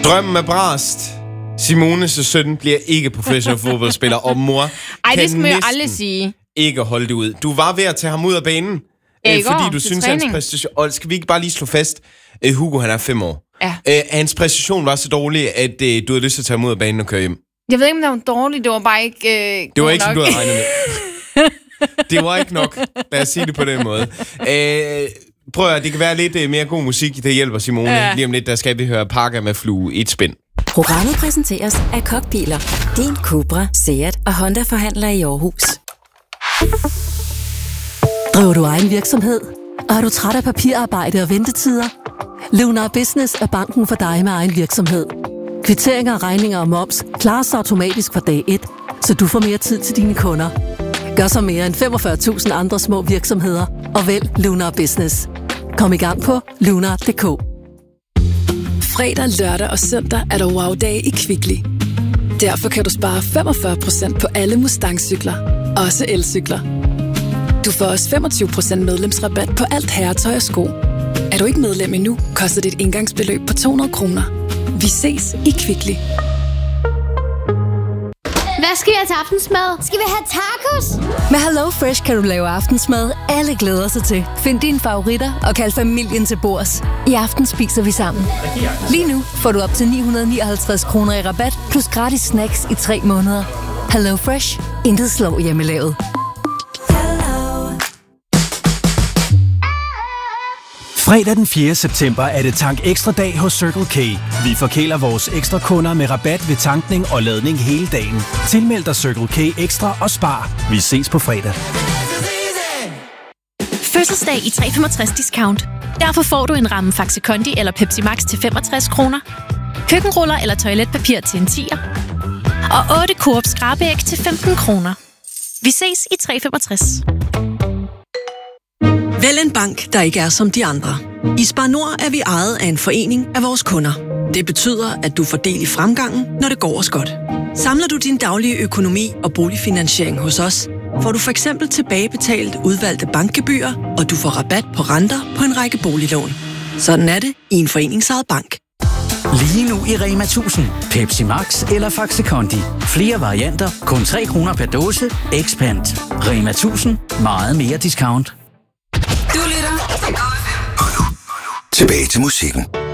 Drømmen er brast. Simones søn bliver ikke professionel fodboldspiller, og mor det skal man jo aldrig sige. Ikke holde det ud. Du var ved at tage ham ud af banen, fordi du synes, hans præstation... Og skal vi ikke bare lige slå fast, Hugo, han er 5 år. Ja. Hans præstation var så dårlig, at du havde lyst til at tage ham ud af banen og køre hjem. Jeg ved ikke, om det var dårligt. Det var bare ikke det var ikke, som du havde regnet med. Det var ikke nok. Lad os sige det på den måde. Prøv at det kan være lidt mere god musik, der hjælper Simone. Ja. Lige om lidt, der skal vi høre Pakker med flue i et spind. Programmet præsenteres af Kokbiler. Din Cupra, Seat og Honda-forhandler i Aarhus. Driver du egen virksomhed? Og er du træt af papirarbejde og ventetider? Lunar Business er banken for dig med egen virksomhed. Kvitteringer, regninger og moms klares automatisk fra dag 1, så du får mere tid til dine kunder. Gør så mere end 45.000 andre små virksomheder og vælg Lunar Business. Kom i gang på lunar.dk. Fredag, lørdag og søndag er der wow-dage i Kvickly. Derfor kan du spare 45% på alle Mustang-cykler, også elcykler. Du får også 25% medlemsrabat på alt herretøj og sko. Er du ikke medlem endnu, koster dit indgangsbeløb på 200 kroner. Vi ses i Kvickly. Hvad skal vi have til aftensmad? Skal vi have tacos? Med HelloFresh kan du lave aftensmad, alle glæder sig til. Find dine favoritter og kald familien til bords. I aften spiser vi sammen. Lige nu får du op til 959 kroner i rabat, plus gratis snacks i 3 måneder. HelloFresh. Intet slår hjemmelavet. Fredag den 4. september er det Tank Ekstra dag hos Circle K. Vi forkæler vores ekstra kunder med rabat ved tankning og ladning hele dagen. Tilmeld dig Circle K Ekstra og spar. Vi ses på fredag. Fødselsdag i 365 discount. Derfor får du en ramme Faxe Kondi eller Pepsi Max til 65 kroner. Køkkenruller eller toiletpapir til en 10'er. Og 8 Coop skrabeæg til 15 kroner. Vi ses i 365. Vælg en bank, der ikke er som de andre. I Spar Nord er vi ejet af en forening af vores kunder. Det betyder, at du får del i fremgangen, når det går os godt. Samler du din daglige økonomi og boligfinansiering hos os, får du for eksempel tilbagebetalt udvalgte bankgebyrer, og du får rabat på renter på en række boliglån. Sådan er det i en foreningsejet bank. Lige nu i Rema 1000. Pepsi Max eller Faxe Kondi. Flere varianter, kun 3 kroner per dåse. Expand. Rema 1000. Meget mere discount. Du lytter. Og nu, tilbage til musikken.